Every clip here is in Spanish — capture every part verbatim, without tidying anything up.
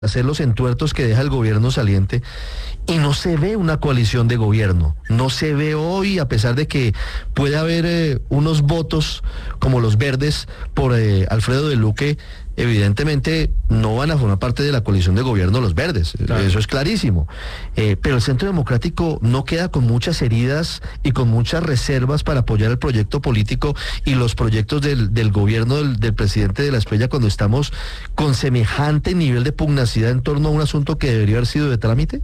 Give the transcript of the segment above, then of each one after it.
hacer los entuertos que deja el gobierno saliente y no se ve una coalición de gobierno, no se ve hoy, a pesar de que puede haber eh, unos votos como los verdes por eh, Alfredo de Luque, evidentemente no van a formar parte de la coalición de gobierno los verdes, claro. Eso es clarísimo, eh, pero el Centro Democrático no queda con muchas heridas y con muchas reservas para apoyar el proyecto político y los proyectos del, del gobierno del, del presidente de la Espriella cuando estamos con semejante nivel de pugnacidad en torno a un asunto que debería haber sido de trámite.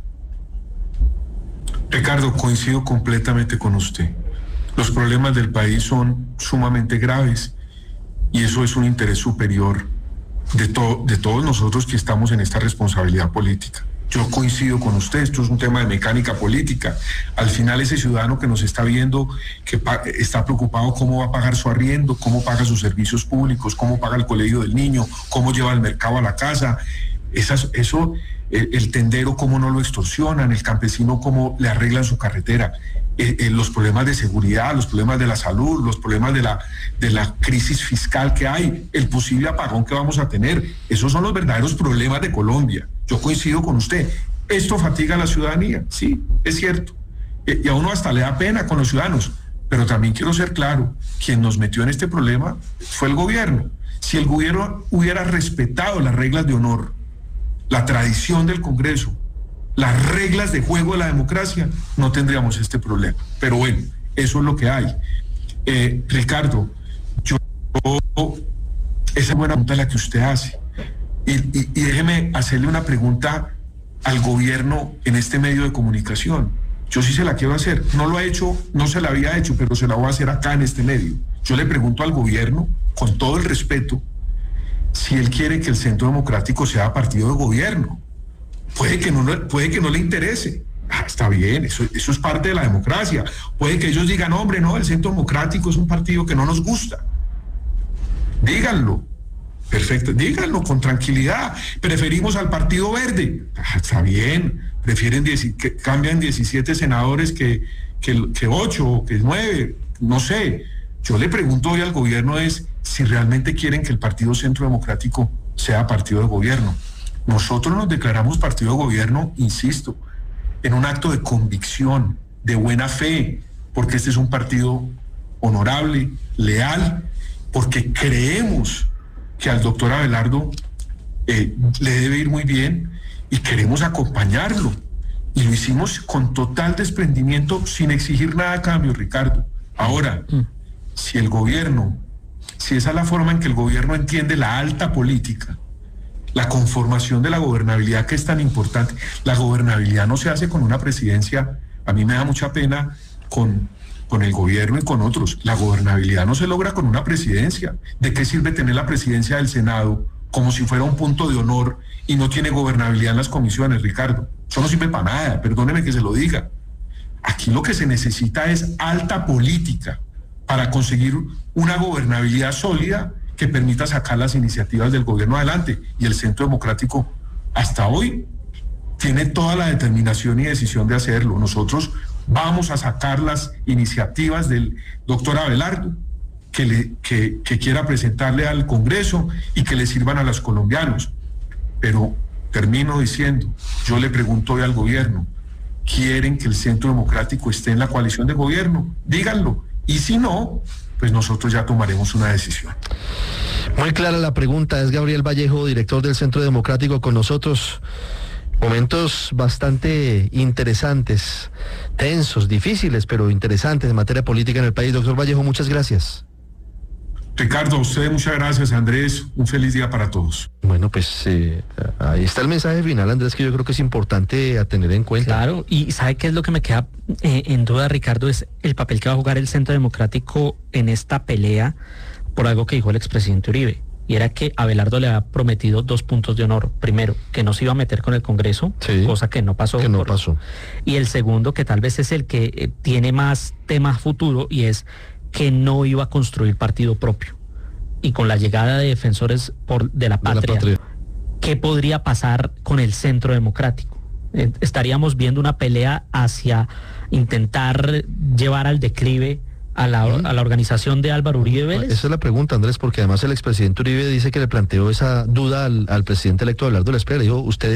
Ricardo, coincido completamente con usted. Los problemas del país son sumamente graves y eso es un interés superior de, to- de todos nosotros que estamos en esta responsabilidad política. Yo coincido con usted, esto es un tema de mecánica política. Al final ese ciudadano que nos está viendo, que pa- está preocupado cómo va a pagar su arriendo, cómo paga sus servicios públicos, cómo paga el colegio del niño, cómo lleva el mercado a la casa, esas, eso, el, el tendero cómo no lo extorsionan, el campesino cómo le arreglan su carretera. Eh, eh, los problemas de seguridad, los problemas de la salud, los problemas de la, de la crisis fiscal que hay, el posible apagón que vamos a tener. Esos son los verdaderos problemas de Colombia. Yo coincido con usted. Esto fatiga a la ciudadanía, sí, es cierto. Eh, y a uno hasta le da pena con los ciudadanos. Pero también quiero ser claro, quien nos metió en este problema fue el gobierno. Si el gobierno hubiera respetado las reglas de honor, la tradición del Congreso, las reglas de juego de la democracia, no tendríamos este problema. Pero bueno, eso es lo que hay. Eh, Ricardo, yo, esa es buena pregunta la que usted hace. Y, y, y déjeme hacerle una pregunta al gobierno en este medio de comunicación. Yo sí se la quiero hacer. No lo ha hecho, no se la había hecho, pero se la voy a hacer acá en este medio. Yo le pregunto al gobierno, con todo el respeto, si él quiere que el Centro Democrático sea partido de gobierno. Puede que no, puede que no le interese. Ah, está bien, eso, eso es parte de la democracia. Puede que ellos digan, hombre, no, el Centro Democrático es un partido que no nos gusta. Díganlo. Perfecto, díganlo con tranquilidad. Preferimos al Partido Verde. Ah, está bien. Prefieren que cambian diecisiete senadores que, que, que ocho, que nueve, no sé. Yo le pregunto hoy al gobierno es si realmente quieren que el Partido Centro Democrático sea partido de gobierno. Nosotros nos declaramos partido de gobierno, insisto, en un acto de convicción, de buena fe, porque este es un partido honorable, leal, porque creemos que al doctor Abelardo eh, le debe ir muy bien y queremos acompañarlo. Y lo hicimos con total desprendimiento, sin exigir nada a cambio, Ricardo. Ahora, si el gobierno, si esa es la forma en que el gobierno entiende la alta política, la conformación de la gobernabilidad que es tan importante, la gobernabilidad no se hace con una presidencia, a mí me da mucha pena con, con el gobierno y con otros, la gobernabilidad no se logra con una presidencia. ¿De qué sirve tener la presidencia del Senado como si fuera un punto de honor y no tiene gobernabilidad en las comisiones, Ricardo? Eso no sirve para nada, perdóneme que se lo diga. Aquí lo que se necesita es alta política para conseguir una gobernabilidad sólida que permita sacar las iniciativas del gobierno adelante. Y el Centro Democrático hasta hoy tiene toda la determinación y decisión de hacerlo. Nosotros vamos a sacar las iniciativas del doctor Abelardo que, le, que, que quiera presentarle al Congreso y que le sirvan a los colombianos. Pero termino diciendo, yo le pregunto hoy al gobierno, ¿quieren que el Centro Democrático esté en la coalición de gobierno? Díganlo. Y si no, pues nosotros ya tomaremos una decisión. Muy clara la pregunta, es Gabriel Vallejo, director del Centro Democrático, con nosotros. Momentos bastante interesantes, tensos, difíciles, pero interesantes en materia política en el país. Doctor Vallejo, muchas gracias. Ricardo, a usted muchas gracias, Andrés, un feliz día para todos. Bueno, pues eh, ahí está el mensaje final, Andrés, que yo creo que es importante a tener en cuenta. Claro, y ¿sabe qué es lo que me queda eh, en duda, Ricardo? Es el papel que va a jugar el Centro Democrático en esta pelea por algo que dijo el expresidente Uribe, y era que Abelardo le había prometido dos puntos de honor. Primero, que no se iba a meter con el Congreso, sí, cosa que no pasó. Que no por... pasó. Y el segundo, que tal vez es el que eh, tiene más tema futuro, y es que no iba a construir partido propio. Y con la llegada de defensores por, de, la patria, de la patria, ¿qué podría pasar con el Centro Democrático? Eh, estaríamos viendo una pelea hacia intentar llevar al declive a la, a la organización de Álvaro Uribe Vélez? Esa es la pregunta, Andrés, porque además el expresidente Uribe dice que le planteó esa duda al, al presidente electo Abelardo Lesper. Le dijo, usted